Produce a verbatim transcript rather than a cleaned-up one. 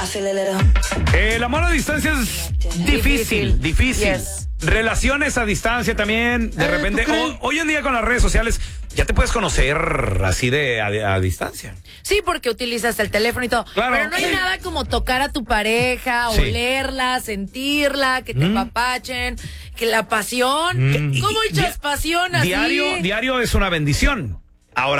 Eh, el amor a distancia es difícil, difícil. difícil. Yes. Relaciones a distancia también, de eh, repente, o, hoy en día con las redes sociales, ya te puedes conocer así de a, a distancia. Sí, porque utilizas el teléfono y todo. Claro. Pero no hay sí. nada como tocar a tu pareja, sí. olerla, sentirla, que te mm. apapachen, que la pasión. Mm. ¿Cómo echas Di pasión así? Diario, diario es una bendición.